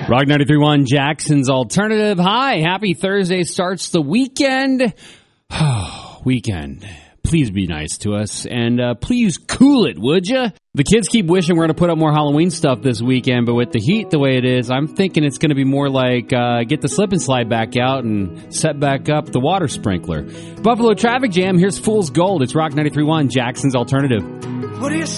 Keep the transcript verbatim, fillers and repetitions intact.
Rock ninety-three point one, Jackson's Alternative. Hi, happy Thursday. Starts the weekend. Weekend. Please be nice to us, and uh, please cool it, would ya? The kids keep wishing we're going to put up more Halloween stuff this weekend, but with the heat the way it is, I'm thinking it's going to be more like uh, get the slip and slide back out and set back up the water sprinkler. Buffalo Traffic Jam, here's Fool's Gold. It's Rock ninety-three point one, Jackson's Alternative. What do you